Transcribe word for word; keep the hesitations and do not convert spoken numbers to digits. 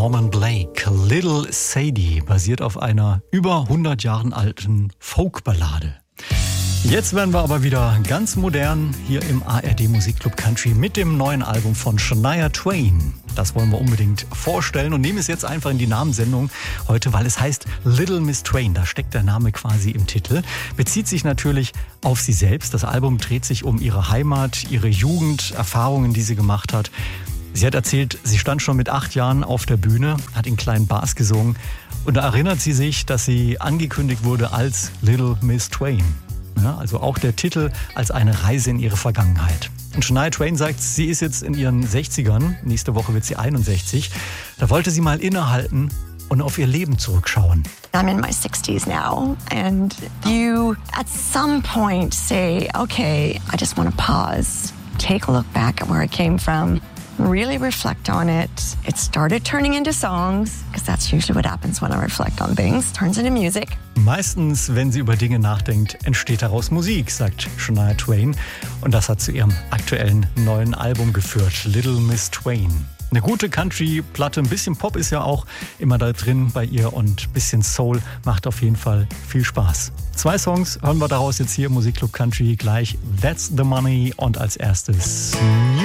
Norman Blake. Little Sadie basiert auf einer über hundert Jahren alten Folkballade. Jetzt werden wir aber wieder ganz modern hier im A R D Musikclub Country mit dem neuen Album von Shania Twain. Das wollen wir unbedingt vorstellen und nehmen es jetzt einfach in die Namenssendung heute, weil es heißt Little Miss Twain. Da steckt der Name quasi im Titel. Bezieht sich natürlich auf sie selbst. Das Album dreht sich um ihre Heimat, ihre Jugend, Erfahrungen, die sie gemacht hat. Sie hat erzählt, sie stand schon mit acht Jahren auf der Bühne, hat in kleinen Bars gesungen und da erinnert sie sich, dass sie angekündigt wurde als Little Miss Twain. Ja, also auch der Titel als eine Reise in ihre Vergangenheit. Und Shania Twain sagt, sie ist jetzt in ihren sechzigern, nächste Woche wird sie einundsechzig. Da wollte sie mal innehalten und auf ihr Leben zurückschauen. I'm in my sixties now and you at some point say, okay, I just want to pause, take a look back at where I came from. Really reflect on it. It started turning into songs, because that's usually what happens when I reflect on things. Turns into music. Meistens, wenn sie über Dinge nachdenkt, entsteht daraus Musik, sagt Shania Twain. Und das hat zu ihrem aktuellen neuen Album geführt, Little Miss Twain. Eine gute Country-Platte, ein bisschen Pop ist ja auch immer da drin bei ihr und ein bisschen Soul macht auf jeden Fall viel Spaß. Zwei Songs hören wir daraus jetzt hier im Musikclub Country gleich. That's the Money und als erstes